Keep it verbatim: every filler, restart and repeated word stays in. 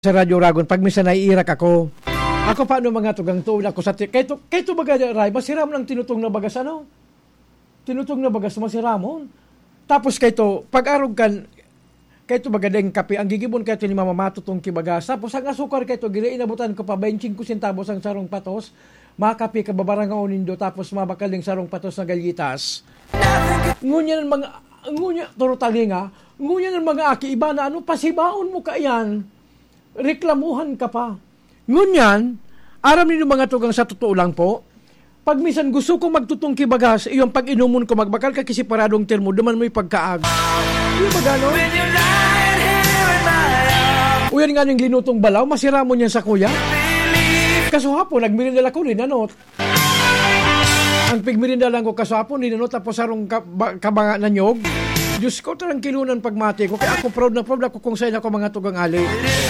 Sa Radyo Ragon, pag minsan naiirak ako, ako paano mga tugang tuon ako sa... Kahit ito baga, Ray, masiram ng tinutong na bagas, ano? Tinutong na bagas, masiramon. Tapos kahito, pag-arog kan, kahito baga deng kape, ang gigibon kahito ni mama matutong kibagas. Tapos ang asukar kahito, gila inabutan ko pa, twenty-five centavos ang sarong patos, makape ka babarang nindo, tapos mabakaling sarong patos na galyitas. Ngunya ng mga, ngunya, turo talinga, ngunya ng mga aki, iba na ano, pasibaon mo ka yan. Reklamuhan ka pa. Ngunyan, aram ninyo mga tugang sa totoo lang po, pag minsan gusto ko magtutong kibagas, iyong pag inumon ko, magbakal ka kisiparadong termo, duman mo'y pagkaag. Yung magano? Uyan nga ng linutong balaw, masira mo niyan sa kuya. Kaso hapon, nagmirindala ko rin, ano? Ang pigmirindala ko kaso hapon, rin, ano? Tapos sarong kabanga na nyog. Diyos ko, tarang kilunan pagmati ko. Kaya ako proud na proud ako kung sa'yo ako mga tugang ali.